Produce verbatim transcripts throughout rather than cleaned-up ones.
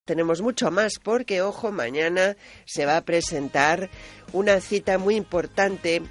tenemos mucho más porque, ojo, mañana se va a presentar una cita muy importante,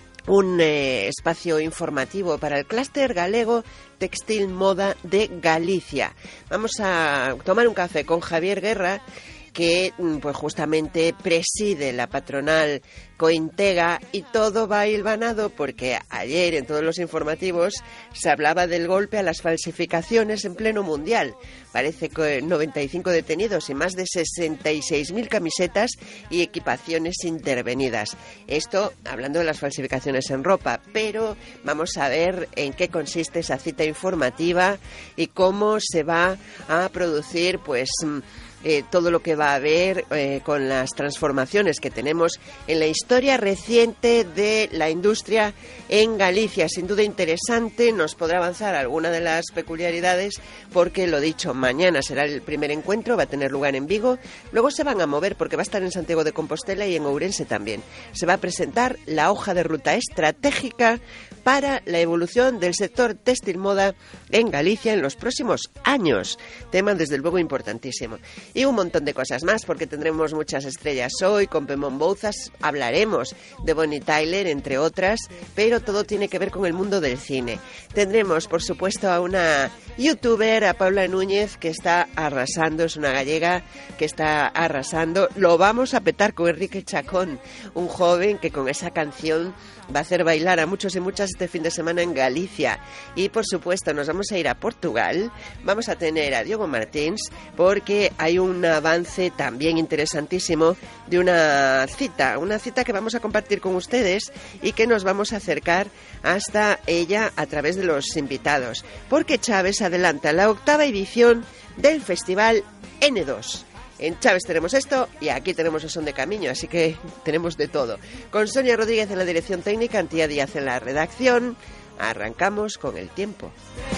un eh, espacio informativo para el clúster galego Textil Moda de Galicia. Vamos a tomar un café con Javier Guerra, que pues justamente preside la patronal Cointega, y todo va hilvanado porque ayer en todos los informativos se hablaba del golpe a las falsificaciones en pleno mundial. Parece que noventa y cinco detenidos y más de sesenta y seis mil camisetas y equipaciones intervenidas. Esto hablando de las falsificaciones en ropa, pero vamos a ver en qué consiste esa cita informativa y cómo se va a producir pues Eh, todo lo que va a haber eh, con las transformaciones que tenemos en la historia reciente de la industria en Galicia. Sin duda interesante, nos podrá avanzar alguna de las peculiaridades porque, lo dicho, mañana será el primer encuentro, va a tener lugar en Vigo, luego se van a mover porque va a estar en Santiago de Compostela y en Ourense también. Se va a presentar la hoja de ruta estratégica para la evolución del sector textil moda en Galicia en los próximos años. Tema desde luego importantísimo. Y un montón de cosas más, porque tendremos muchas estrellas hoy. Con Pemón Bouzas hablaremos de Bonnie Tyler, entre otras, pero todo tiene que ver con el mundo del cine. Tendremos, por supuesto, a una youtuber, a Paula Núñez, que está arrasando, es una gallega que está arrasando. Lo vamos a petar con Enrique Chacón, un joven que con esa canción va a hacer bailar a muchos y muchas este fin de semana en Galicia. Y, por supuesto, nos vamos a ir a Portugal. Vamos a tener a Diogo Martins, porque hay un avance también interesantísimo de una cita, una cita que vamos a compartir con ustedes y que nos vamos a acercar hasta ella a través de los invitados, porque Chaves adelanta la octava edición del Festival ene dos. En Chaves tenemos esto y aquí tenemos el Son de Camiño, así que tenemos de todo. Con Sonia Rodríguez en la dirección técnica, Antía Díaz en la redacción, arrancamos con el tiempo.